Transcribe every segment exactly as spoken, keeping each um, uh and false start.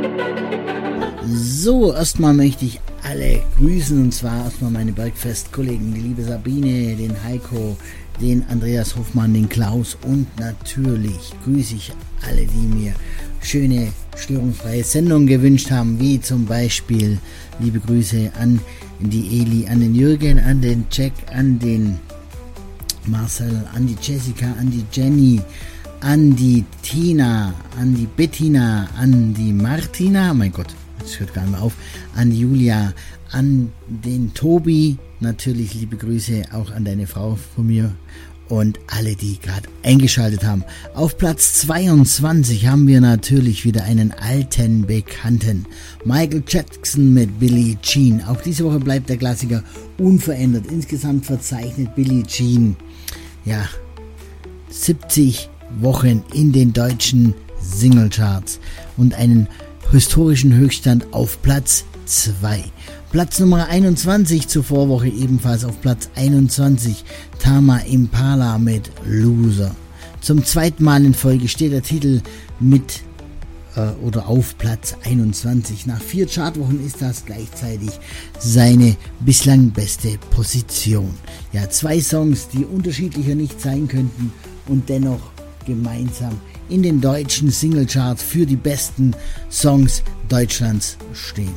So, erstmal möchte ich alle grüßen, und zwar erstmal meine Bergfest-Kollegen, die liebe Sabine, den Heiko, den Andreas Hoffmann, den Klaus, und natürlich grüße ich alle, die mir schöne, störungsfreie Sendungen gewünscht haben, wie zum Beispiel liebe Grüße an die Eli, an den Jürgen, an den Jack, an den Marcel, an die Jessica, an die Jenny, an die Tina, an die Bettina, an die Martina, mein Gott, das hört gar nicht mehr auf, an die Julia, an den Tobi, natürlich liebe Grüße auch an deine Frau von mir und alle, die gerade eingeschaltet haben. Auf Platz zweiundzwanzig haben wir natürlich wieder einen alten Bekannten, Michael Jackson mit Billie Jean. Auch diese Woche bleibt der Klassiker unverändert. Insgesamt verzeichnet Billie Jean, ja, siebzig Wochen in den deutschen Singlecharts und einen historischen Höchststand auf Platz zwei. Platz Nummer einundzwanzig zur Vorwoche ebenfalls auf Platz einundzwanzig, Tama Impala mit Loser. Zum zweiten Mal in Folge steht der Titel mit äh, oder auf Platz einundzwanzig. Nach vier Chartwochen ist das gleichzeitig seine bislang beste Position. Ja, zwei Songs, die unterschiedlicher nicht sein könnten und dennoch gemeinsam in den deutschen Singlecharts für die besten Songs Deutschlands stehen.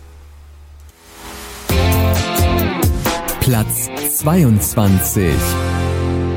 Platz zweiundzwanzig.